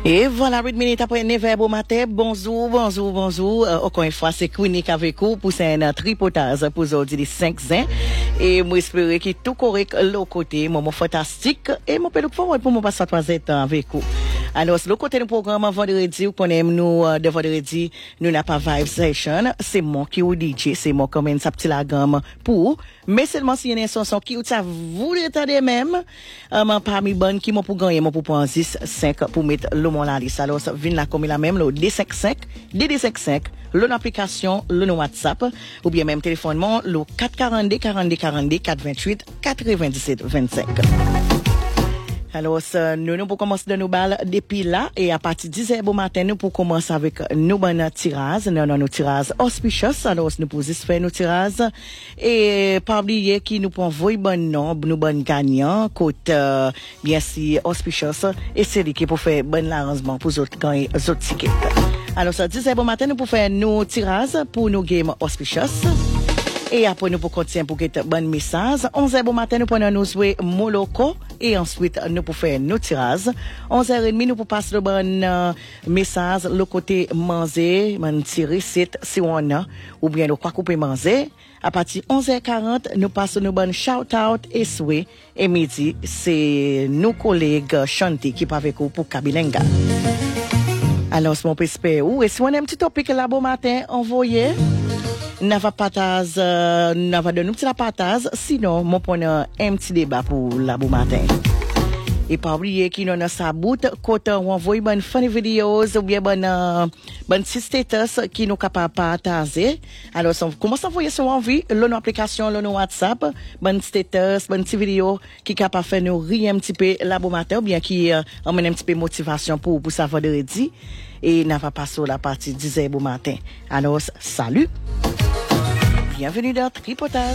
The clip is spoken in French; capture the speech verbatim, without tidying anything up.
Et voilà, huit minutes après neuf heures au matin. Bonjour, bonjour, bonjour. Euh, encore une fois, c'est chronique avec vous pour c'est un tripotage pour aujourd'hui les cinq ans. Et moi, j'espère que tout correct le côté, moment fantastique. Et mon père, pour pour moi passer trois ans avec vous. Alors, le côté du programme, vendredi, vous connaissez nous, de vendredi, nous n'a pas Vibe Session. C'est moi qui est D J, c'est moi comme une petit la gamme pour. Mais seulement si y a une chanson qui, ça vous l'étendez même, euh, parmi bonnes qui m'ont pour gagner, m'ont pour prendre dix, cinq, pour mettre le mon la liste. Alors, vin là comme la même, le D cinquante-cinq, D D cinquante-cinq, le application, le WhatsApp, ou bien même téléphonement, le quatre cent quarante-deux, quarante-deux, quarante-deux, quatre cent vingt-huit, quatre-vingt-dix-sept, vingt-cinq. Alors, nous, nous pour commencer de nous balles depuis là, et à partir de dix heures au matin, nous pour commencer avec nos bonnes tirages, nous, nous, nos tirages auspicious. Alors, nous pour faire nos tirages, et pas oublier qui nous pour envoyer bon nom, nous bonnes gagnants, côté, euh, bien si auspicious, et c'est lui qui pour faire bon lancement pour autres gagner autres tickets. Alors, ça, dix heures au matin, nous pour faire nos tirages pour nos games auspicious. Et après, nous pour continuer pour get bon message. onze heures au matin, nous prenons nous jouer Moloko. Et ensuite, nous pour faire nos tirages. onze heures trente, nous pour passer le bon euh, message, le côté manger, mon petit recette, si on a, ou bien le quoi couper manger. À partir de onze heures quarante, nous passons nos bonnes shout-out et souhait. Et midi, c'est nos collègues Chanty qui parlent avec vous pour Kabilenga. Alors, c'est mon espère. Ou, et si on a un petit topic là, bon matin, envoyez. N'a pas partage, euh, n'a pas de nous petit la partage, sinon, mon point un petit débat pour la bon matin. Et pas oublier qu'il y a sa bout, quand on envoie bonne funny videos, ou bien bonne, euh, bonne status qui nous capable partager. Alors, on commence à envoyer son envie, l'on application, l'on WhatsApp, bonne status, bonne petite vidéo qui capable faire nous rire un petit peu la bon matin, ou bien qui, euh, emmène un petit peu motivation pour, pour sa vendredi. Et n'a pas passé la partie dix heures au matin. Alors, salut! Bienvenue dans Tripotage.